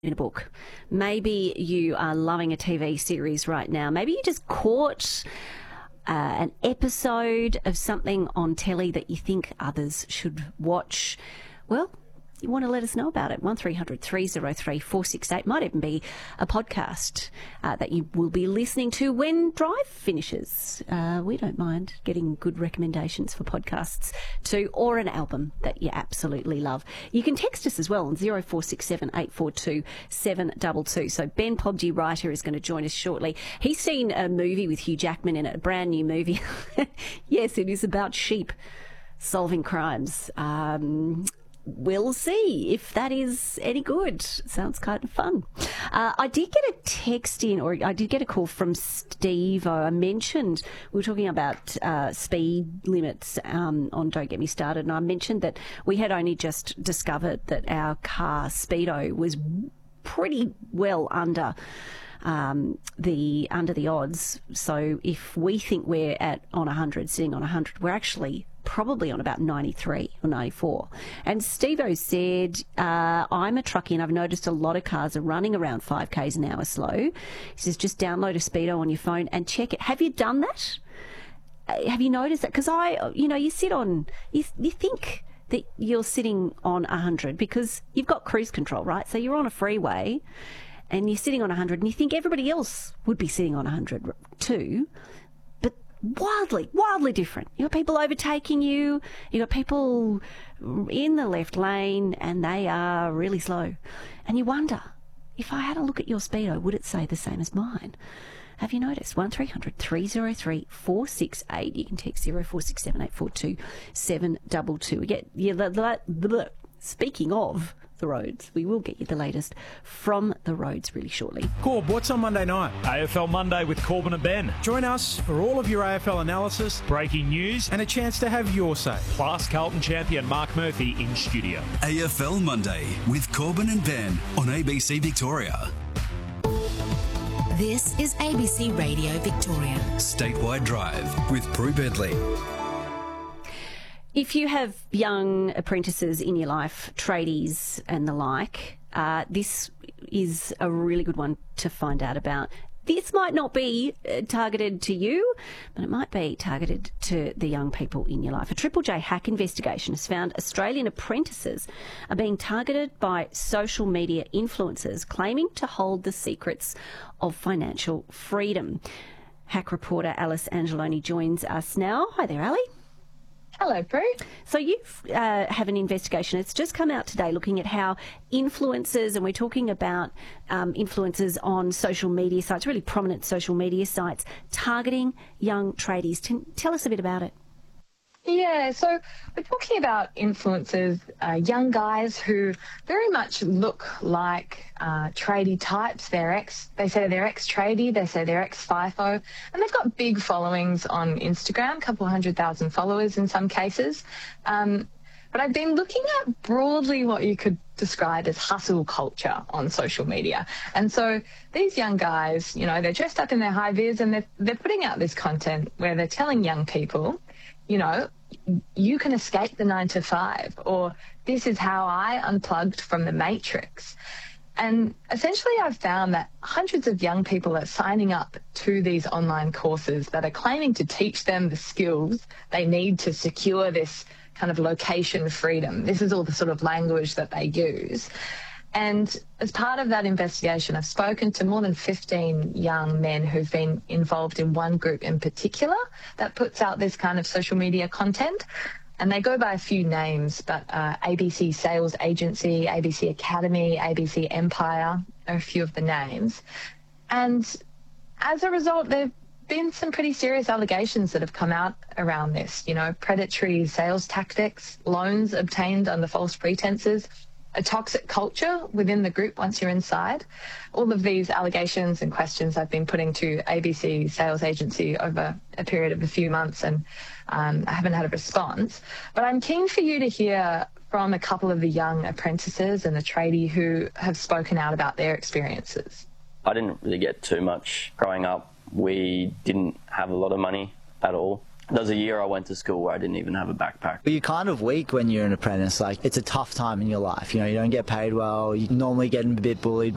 in a book. Maybe you are loving a TV series right now. Maybe you just caught an episode of something on telly that you think others should watch. Well, you want to let us know about it. 1300 303 468. Might even be a podcast that you will be listening to when Drive finishes. We don't mind getting good recommendations for podcasts too, or an album that you absolutely love. You can text us as well on 0467 842 722. So Ben Podgy Writer is going to join us shortly. He's seen a movie with Hugh Jackman in it, a brand new movie. Yes, it is about sheep solving crimes. We'll see if that is any good. Sounds kind of fun. I did get a text in, or I did get a call from Steve. I mentioned, we were talking about speed limits on Don't Get Me Started, and I mentioned that we had only just discovered that our car Speedo was pretty well under the odds. So if we think we're on 100, sitting on 100, we're actually probably on about 93 or 94. And Steve-O said, I'm a truckie and I've noticed a lot of cars are running around 5Ks an hour slow. He says, just download a Speedo on your phone and check it. Have you done that? Have you noticed that? Because you think that you're sitting on 100 because you've got cruise control, right? So you're on a freeway and you're sitting on 100 and you think everybody else would be sitting on 100 too. Wildly different. You've got people overtaking you. You've got people in the left lane and they are really slow. And you wonder, if I had a look at your Speedo, would it say the same as mine? Have you noticed? 1300 303 468. You can text 0467 842 722. We get speaking of the roads, we will get you the latest from the roads really shortly. Corb, what's on Monday night? AFL Monday with Corbin and Ben. Join us for all of your AFL analysis, Breaking news, and a chance to have your say. plus Carlton champion Mark Murphy in studio. AFL Monday with Corbin and Ben on ABC Victoria. This is ABC Radio Victoria. Statewide Drive with Prue Bedley. If you have young apprentices in your life, tradies and the like, this is a really good one to find out about. This might not be targeted to you, but it might be targeted to the young people in your life. A Triple J hack investigation has found Australian apprentices are being targeted by social media influencers claiming to hold the secrets of financial freedom. Hack reporter Alice Angeloni joins us now. Hi there, Ali. Hello, Prue. So you have an investigation. It's just come out today looking at how influencers, and we're talking about influencers on social media sites, really prominent social media sites, targeting young tradies. Tell us a bit about it. Yeah, so we're talking about influencers, young guys who very much look like tradie types. They say they're ex-tradie, they say they're ex-FIFO, and they've got big followings on Instagram, a couple 100,000 followers in some cases. But I've been looking at broadly what you could describe as hustle culture on social media. And so these young guys, they're dressed up in their high vis and they're putting out this content where they're telling young people, you can escape the 9 to 5, or this is how I unplugged from the matrix. And essentially I've found that hundreds of young people are signing up to these online courses that are claiming to teach them the skills they need to secure this kind of location freedom. This is all the sort of language that they use. And as part of that investigation, I've spoken to more than 15 young men who've been involved in one group in particular that puts out this kind of social media content. And they go by a few names, but ABC Sales Agency, ABC Academy, ABC Empire are a few of the names. And as a result, there have been some pretty serious allegations that have come out around this, predatory sales tactics, loans obtained under false pretenses, a toxic culture within the group once you're inside. All of these allegations and questions I've been putting to ABC Sales Agency over a period of a few months, and I haven't had a response. But I'm keen for you to hear from a couple of the young apprentices and the tradie who have spoken out about their experiences. I didn't really get too much growing up. We didn't have a lot of money at all. There was a year I went to school where I didn't even have a backpack. But you're kind of weak when you're an apprentice. Like, it's a tough time in your life. You don't get paid well. You normally get a bit bullied